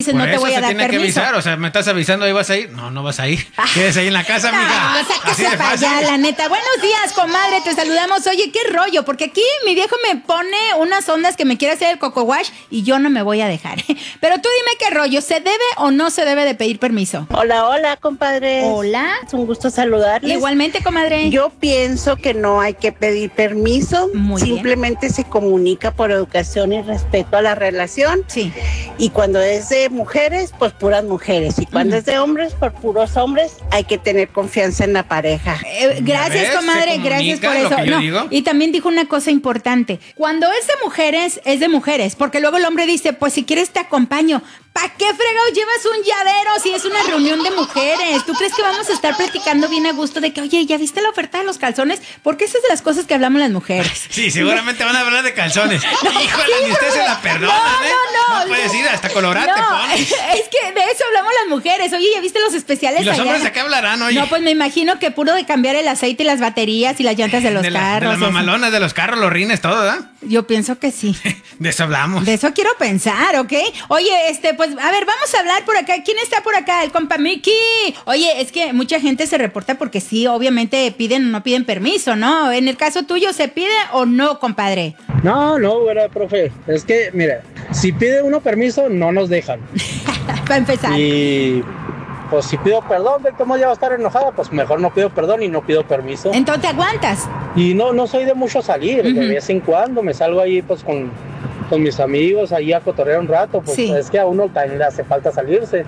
dices, Por no te eso voy a se dar tiene que permiso. avisar, o sea, me estás avisando, ahí vas a ir. No, no vas a ir. Quédese ahí en la casa, No, amiga. Así sáquese de para fácil. allá, la neta. Buenos días, comadre, te saludamos. Oye, qué rollo, porque aquí mi viejo me pone unas ondas que me quiere hacer el coco wash y yo no me voy a dejar. Pero tú dime qué rollo, ¿se debe o no se debe de pedir permiso? Hola, hola, compadres. Hola. Es un gusto saludarles. Igualmente, comadre. Yo pienso que no hay que pedir permiso. Muy bien. Simplemente se comunica por educación y respeto a la relación. Sí. Y cuando es de mujeres, pues puras mujeres. Y cuando es de hombres, por puros hombres, hay que tener confianza en la pareja. Gracias, ¿Ves? comadre, Se gracias comunica por lo eso. que yo digo. Y también dijo una cosa importante. Cuando es de mujeres, porque luego el hombre dice, pues si quieres te acompaño. ¿Para qué fregados llevas un llavero si es una reunión de mujeres? ¿Tú crees que vamos a estar platicando bien a gusto de que, oye, ¿ya viste la oferta de los calzones? Porque esas son las cosas que hablamos las mujeres. Sí, seguramente van a hablar de calzones. Híjole, ni ustedes se la perdonan, no, No puedes ir, hasta colorante pones. es que de eso hablamos las mujeres. Oye, ¿ya viste los especiales ¿Y los allá? hombres de qué hablarán, oye? No, pues me imagino que puro de cambiar el aceite y las baterías y las llantas de los carros. De las eso. mamalonas, de los carros, los rines, todo, ¿verdad? Yo pienso que sí. De eso hablamos. De eso quiero pensar, ¿ok? Oye, pues, a ver, vamos a hablar por acá. ¿Quién está por acá? El compa Mickey. Oye, es que mucha gente se reporta porque sí, obviamente piden o no piden permiso, ¿no? En el caso tuyo, ¿se pide o no, compadre? No, ¿verdad, profe? Es que, mira, si pide uno permiso, no nos dejan. Para empezar. Y pues si pido perdón, de cómo ya va a estar enojada, pues mejor no pido perdón y no pido permiso. Entonces te aguantas. Y no soy de mucho salir, de vez en cuando me salgo ahí pues con mis amigos ahí a cotorrear un rato, pues Sí. es que a uno también le hace falta salirse.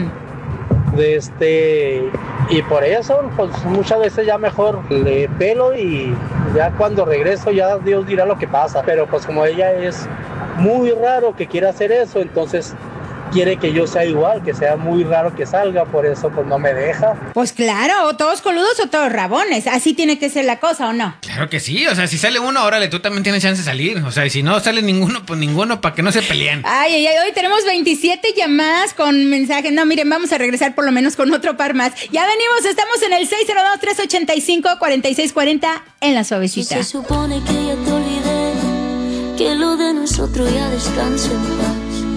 Y por eso, pues muchas veces ya mejor le pelo y ya cuando regreso ya Dios dirá lo que pasa. Pero pues como ella es muy raro que quiera hacer eso, entonces quiere que yo sea igual, que sea muy raro que salga, por eso pues no me deja. Pues claro, o todos coludos o todos rabones. Así tiene que ser la cosa, ¿o no? Claro que sí, o sea, si sale uno, órale, tú también tienes chance de salir. O sea, y si no sale ninguno, pues ninguno, para que no se peleen. Ay, hoy tenemos 27 llamadas con mensajes. No, miren, vamos a regresar por lo menos con otro par más. Ya venimos, estamos en el 602-385-4640 en La Suavecita. Si se supone que ya te olvidé, que lo de nosotros ya descansa en paz.